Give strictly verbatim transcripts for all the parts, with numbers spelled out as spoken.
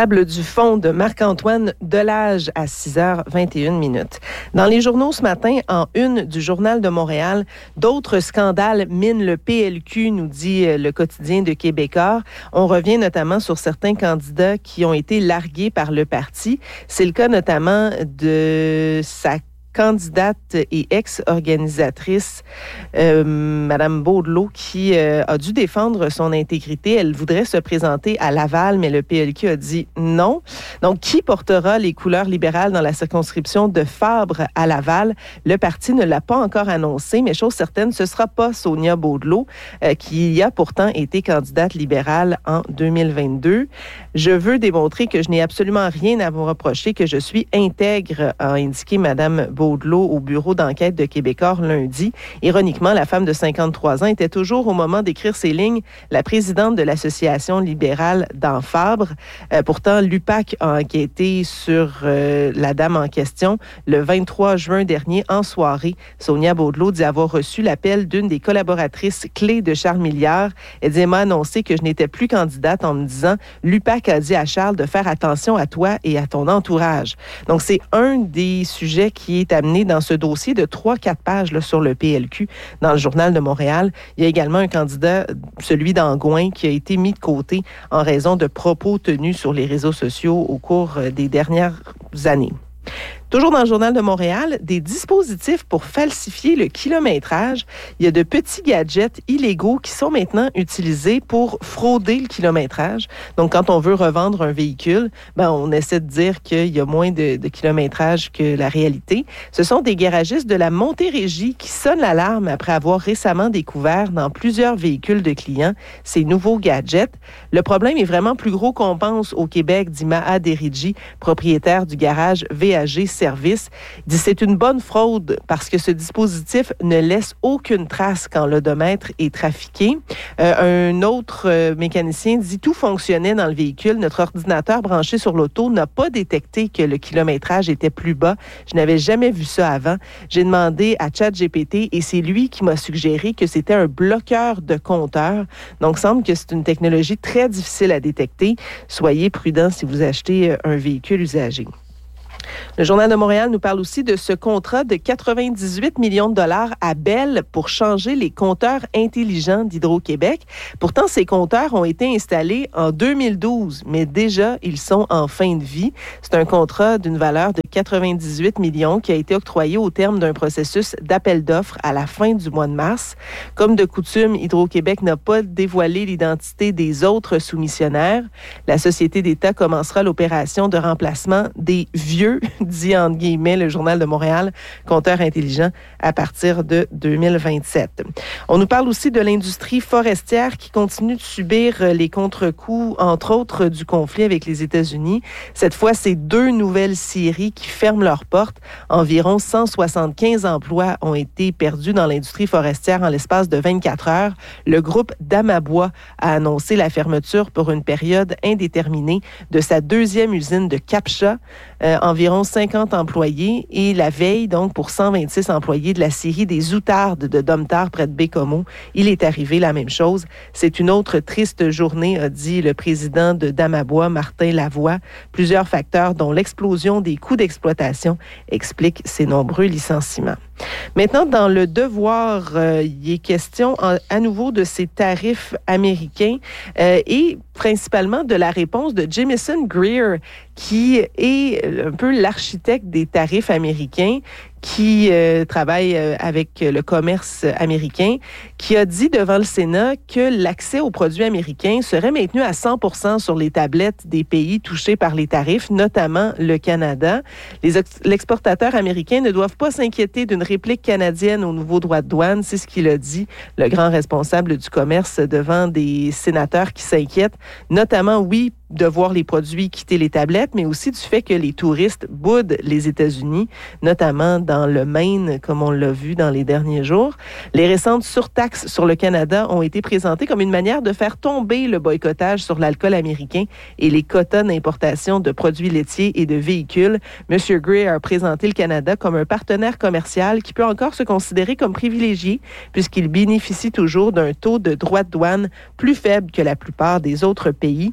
Table du fond de Marc-Antoine Delage à six heures vingt et une minutes. Dans les journaux ce matin, en une du Journal de Montréal, d'autres scandales minent le P L Q, nous dit le quotidien de Québécois. On revient notamment sur certains candidats qui ont été largués par le parti. C'est le cas notamment de sa candidate et ex-organisatrice, euh, Mme Baudelot, qui euh, a dû défendre son intégrité. Elle voudrait se présenter à Laval, mais le P L Q a dit non. Donc, qui portera les couleurs libérales dans la circonscription de Fabre à Laval? Le parti ne l'a pas encore annoncé, mais chose certaine, ce ne sera pas Sonia Baudelot, euh, qui a pourtant été candidate libérale en deux mille vingt-deux. Je veux démontrer que je n'ai absolument rien à vous reprocher, que je suis intègre, a indiqué Mme Baudelot au bureau d'enquête de Québécois lundi. Ironiquement, la femme de cinquante-trois ans était toujours, au moment d'écrire ces lignes, la présidente de l'Association libérale dans Fabre. Euh, pourtant, l'U P A C a enquêté sur euh, la dame en question le vingt-trois juin dernier en soirée. Sonia Baudelot dit avoir reçu l'appel d'une des collaboratrices clés de Charles Milliard. Elle dit, elle m'a annoncé que je n'étais plus candidate en me disant « L'U P A C a dit à Charles de faire attention à toi et à ton entourage ». Donc, c'est un des sujets qui est amené dans ce dossier de trois à quatre pages là, sur le P L Q dans le Journal de Montréal. Il y a également un candidat, celui d'Angouin, qui a été mis de côté en raison de propos tenus sur les réseaux sociaux au cours des dernières années. Toujours dans le Journal de Montréal, des dispositifs pour falsifier le kilométrage. Il y a de petits gadgets illégaux qui sont maintenant utilisés pour frauder le kilométrage. Donc, quand on veut revendre un véhicule, ben, on essaie de dire qu'il y a moins de, de kilométrage que la réalité. Ce sont des garagistes de la Montérégie qui sonnent l'alarme après avoir récemment découvert dans plusieurs véhicules de clients ces nouveaux gadgets. Le problème est vraiment plus gros qu'on pense au Québec, dit Maha Deridji, propriétaire du garage V A G Service. Il dit c'est une bonne fraude parce que ce dispositif ne laisse aucune trace quand l'odomètre est trafiqué. Euh, un autre euh, mécanicien dit tout fonctionnait dans le véhicule. Notre ordinateur branché sur l'auto n'a pas détecté que le kilométrage était plus bas. Je n'avais jamais vu ça avant. J'ai demandé à ChatGPT et c'est lui qui m'a suggéré que c'était un bloqueur de compteur. Donc, il semble que c'est une technologie très difficile à détecter. Soyez prudents si vous achetez un véhicule usagé. Le Journal de Montréal nous parle aussi de ce contrat de quatre-vingt-dix-huit millions de dollars à Bell pour changer les compteurs intelligents d'Hydro-Québec. Pourtant, ces compteurs ont été installés en deux mille douze, mais déjà, ils sont en fin de vie. C'est un contrat d'une valeur de quatre-vingt-dix-huit millions qui a été octroyé au terme d'un processus d'appel d'offres à la fin du mois de mars. Comme de coutume, Hydro-Québec n'a pas dévoilé l'identité des autres soumissionnaires. La Société d'État commencera l'opération de remplacement des vieux, dit entre guillemets le Journal de Montréal, compteurs intelligents à partir de deux mille vingt-sept. On nous parle aussi de l'industrie forestière qui continue de subir les contre-coups, entre autres, du conflit avec les États-Unis. Cette fois, c'est deux nouvelles scieries qui ferment leurs portes. Environ cent soixante-quinze emplois ont été perdus dans l'industrie forestière en l'espace de vingt-quatre heures. Le groupe Damabois a annoncé la fermeture pour une période indéterminée de sa deuxième usine de Capcha. Euh, environ cinquante employés et la veille, donc, pour cent vingt-six employés de la scierie des Outardes de Domtar près de Bécomo, il est arrivé la même chose. C'est une autre triste journée, a dit le président de Damabois, Martin Lavoie. Plusieurs facteurs, dont l'explosion des coûts d'exploitation, expliquent ces nombreux licenciements. Maintenant, dans le devoir, euh, il est question en, à nouveau de ces tarifs américains euh, et principalement de la réponse de Jamieson Greer, qui est un peu l'architecte des tarifs américains, qui euh, travaille euh, avec le commerce américain, qui a dit devant le Sénat que l'accès aux produits américains serait maintenu à cent pour cent sur les tablettes des pays touchés par les tarifs, notamment le Canada. Les ex- l'exportateur américain ne doivent pas s'inquiéter d'une réplique canadienne aux nouveaux droits de douane. C'est ce qu'il a dit, le grand responsable du commerce, devant des sénateurs qui s'inquiètent, notamment, oui, de voir les produits quitter les tablettes, mais aussi du fait que les touristes boudent les États-Unis, notamment dans le Maine, comme on l'a vu dans les derniers jours. Les récentes surtaxes sur le Canada ont été présentées comme une manière de faire tomber le boycottage sur l'alcool américain et les quotas d'importation de produits laitiers et de véhicules. M. Gray a présenté le Canada comme un partenaire commercial qui peut encore se considérer comme privilégié puisqu'il bénéficie toujours d'un taux de droits de douane plus faible que la plupart des autres pays.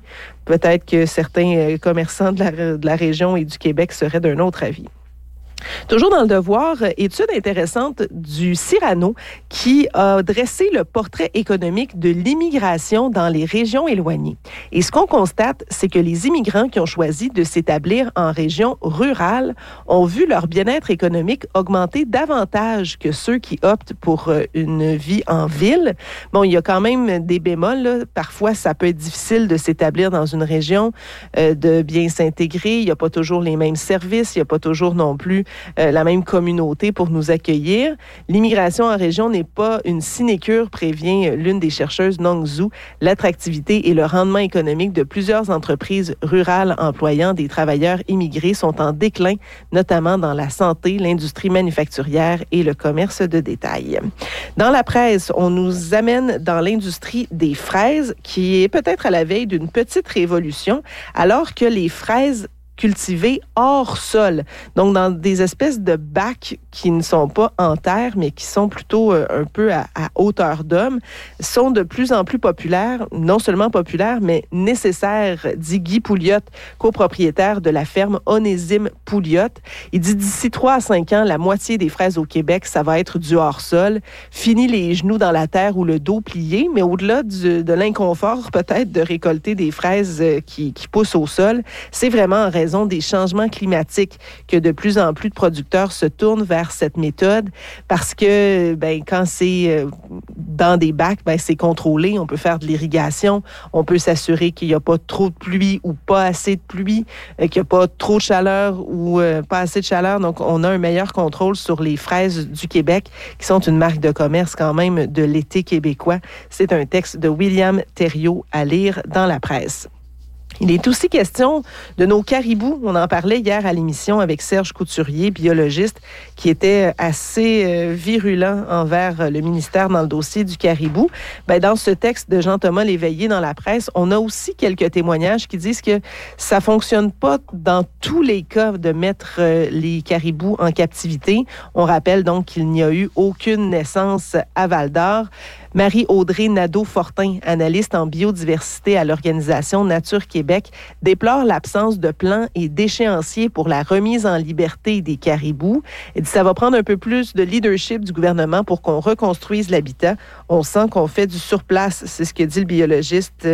Peut-être que certains commerçants de la, de la région et du Québec seraient d'un autre avis. Toujours dans le devoir, étude intéressante du Cyrano qui a dressé le portrait économique de l'immigration dans les régions éloignées. Et ce qu'on constate, c'est que les immigrants qui ont choisi de s'établir en région rurale ont vu leur bien-être économique augmenter davantage que ceux qui optent pour une vie en ville. Bon, il y a quand même des bémols, là. Parfois, ça peut être difficile de s'établir dans une région, euh, de bien s'intégrer. Il n'y a pas toujours les mêmes services, il n'y a pas toujours non plus Euh, la même communauté pour nous accueillir. L'immigration en région n'est pas une sinécure, prévient l'une des chercheuses Nong Zhu. L'attractivité et le rendement économique de plusieurs entreprises rurales employant des travailleurs immigrés sont en déclin, notamment dans la santé, l'industrie manufacturière et le commerce de détail. Dans la presse, on nous amène dans l'industrie des fraises qui est peut-être à la veille d'une petite révolution, alors que les fraises cultivés hors sol, donc dans des espèces de bacs qui ne sont pas en terre, mais qui sont plutôt euh, un peu à, à hauteur d'homme, sont de plus en plus populaires, non seulement populaires, mais nécessaires, dit Guy Pouliot, copropriétaire de la ferme Onésime Pouliot. Il dit d'ici trois à cinq ans, la moitié des fraises au Québec, ça va être du hors sol. Fini les genoux dans la terre ou le dos plié, mais au-delà du, de l'inconfort peut-être de récolter des fraises qui, qui poussent au sol, c'est vraiment en raison des changements climatiques que de plus en plus de producteurs se tournent vers cette méthode parce que ben, quand c'est dans des bacs, ben, c'est contrôlé. On peut faire de l'irrigation. On peut s'assurer qu'il n'y a pas trop de pluie ou pas assez de pluie, qu'il n'y a pas trop de chaleur ou euh, pas assez de chaleur. Donc, on a un meilleur contrôle sur les fraises du Québec qui sont une marque de commerce quand même de l'été québécois. C'est un texte de William Thériault à lire dans la presse. Il est aussi question de nos caribous. On en parlait hier à l'émission avec Serge Couturier, biologiste, qui était assez euh, virulent envers le ministère dans le dossier du caribou. Ben, dans ce texte de Jean-Thomas Léveillé dans la presse, on a aussi quelques témoignages qui disent que ça fonctionne pas dans tous les cas de mettre euh, les caribous en captivité. On rappelle donc qu'il n'y a eu aucune naissance à Val-d'Or. Marie-Audrey Nadeau-Fortin, analyste en biodiversité à l'organisation Nature Québec, déplore l'absence de plans et d'échéanciers pour la remise en liberté des caribous. Elle dit que ça va prendre un peu plus de leadership du gouvernement pour qu'on reconstruise l'habitat. On sent qu'on fait du surplace, c'est ce que dit le biologiste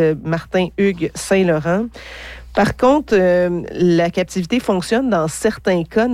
Martin-Hugues Saint-Laurent. Par contre, euh, la captivité fonctionne dans certains cas,